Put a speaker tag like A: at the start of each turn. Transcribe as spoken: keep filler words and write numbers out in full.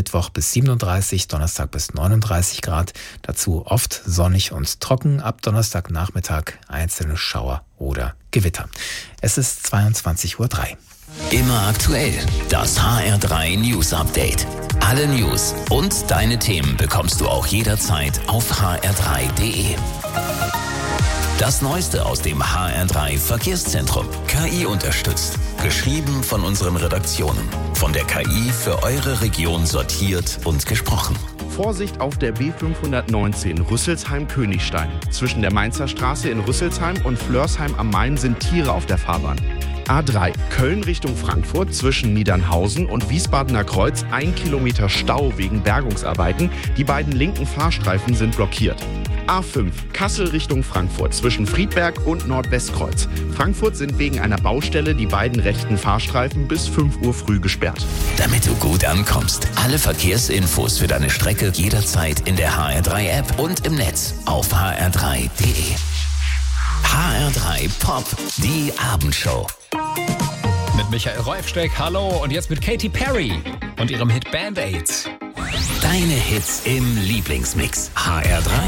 A: Mittwoch bis siebenunddreißig, Donnerstag bis neununddreißig Grad. Dazu oft sonnig und trocken. Ab Donnerstagnachmittag einzelne Schauer oder Gewitter. Es ist zweiundzwanzig Uhr drei.
B: Immer aktuell. Das H R drei News Update. Alle News und deine Themen bekommst du auch jederzeit auf h r drei punkt d e. Das Neueste aus dem H R drei Verkehrszentrum. K I unterstützt. Geschrieben von unseren Redaktionen. Von der K I für eure Region sortiert und gesprochen.
C: Vorsicht auf der B fünfhundertneunzehn Rüsselsheim-Königstein. Zwischen der Mainzer Straße in Rüsselsheim und Flörsheim am Main sind Tiere auf der Fahrbahn. A drei Köln Richtung Frankfurt zwischen Niedernhausen und Wiesbadener Kreuz ein Kilometer Stau wegen Bergungsarbeiten. Die beiden linken Fahrstreifen sind blockiert. A fünf Kassel Richtung Frankfurt zwischen Friedberg und Nordwestkreuz. Frankfurt sind wegen einer Baustelle die beiden rechten Fahrstreifen bis fünf Uhr früh gesperrt.
B: Damit du gut ankommst, alle Verkehrsinfos für deine Strecke jederzeit in der H R drei App und im Netz auf h r drei punkt d e. H R drei Pop, die Abendshow.
D: Mit Michael Reufsteck, hallo, und jetzt mit Katy Perry und ihrem Hit Band-Aids.
B: Deine Hits im Lieblingsmix. H R drei